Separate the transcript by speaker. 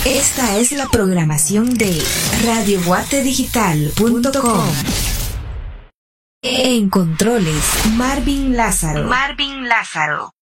Speaker 1: Esta es la programación de radioguatedigital.com. En controles, Marvin Lázaro.